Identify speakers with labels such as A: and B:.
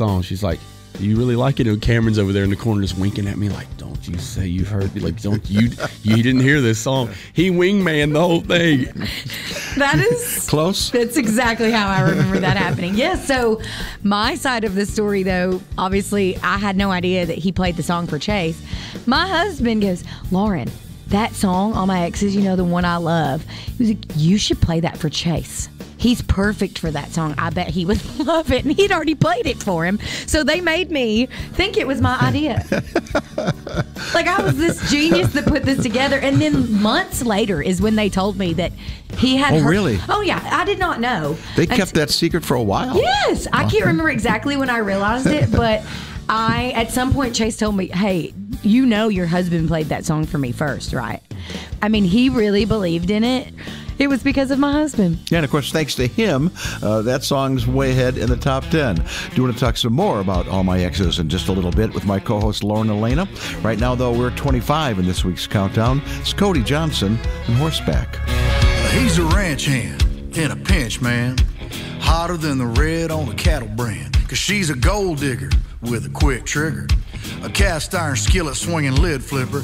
A: song. She's like, you really like it? And Cameron's over there in the corner just winking at me like, don't you say you've heard me. Like, don't you didn't hear this song. He wingman the whole thing.
B: That is
C: close.
B: That's exactly how I remember that happening. Yes. So my side of the story, though, obviously I had no idea that he played the song for Chase. My husband goes, Lauren, that song, All My Exes, you know, the one I love. He was like, you should play that for Chase. He's perfect for that song. I bet he would love it. And he'd already played it for him. So they made me think it was my idea. Like I was this genius that put this together. And then months later is when they told me that he had heard.
C: Really?
B: Oh, yeah. I did not know.
C: They kept that secret for a while.
B: Yes. I can't remember exactly when I realized it, but at some point, Chase told me, hey, you know your husband played that song for me first, right? I mean, he really believed in it. It was because of my husband.
C: Yeah, and of course, thanks to him, that song's way ahead in the top 10. Do you want to talk some more about All My Exes in just a little bit with my co-host Lauren Elena? Right now, though, we're 25 in this week's countdown. It's Cody Johnson and Horseback.
D: He's a ranch hand in a pinch, man. Hotter than the red on a cattle brand. 'Cause she's a gold digger with a quick trigger. A cast iron skillet swinging lid flipper.